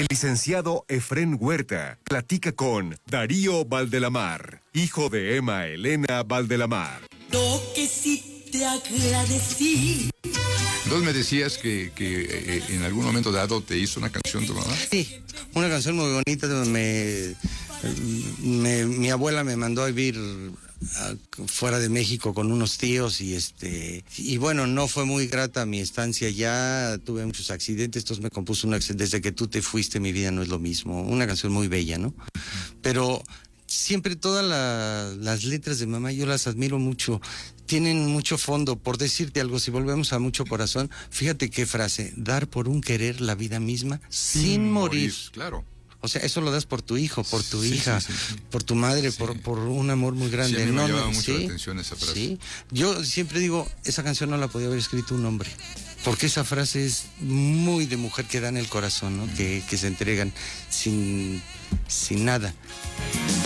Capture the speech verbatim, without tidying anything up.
licenciado Efrén Huerta platica con Darío Valdelamar, hijo de Emma Elena Valdelamar. Lo que sí te agradecí. Entonces me decías que, que eh, en algún momento dado te hizo una canción tu mamá. Sí, una canción muy bonita. Me, me, mi abuela me mandó a vivir a, fuera de México con unos tíos y este y bueno, no fue muy grata mi estancia allá. Tuve muchos accidentes, entonces me compuso una desde que tú te fuiste mi vida no es lo mismo. Una canción muy bella, ¿no? Pero siempre todas la, las letras de mamá yo las admiro mucho. Tienen mucho fondo. Por decirte algo, si volvemos a mucho corazón, fíjate qué frase: dar por un querer la vida misma sin, sin morir. morir. Claro. O sea, eso lo das por tu hijo, por tu sí, hija, sí, sí, sí. por tu madre, sí. por, por un amor muy grande. Sí, a mí me no, llama no, mucho ¿sí? la atención esa frase. Sí. Yo siempre digo, esa canción no la podía haber escrito un hombre, porque esa frase es muy de mujer que da en el corazón, ¿no? Mm. Que, que se entregan sin, sin nada.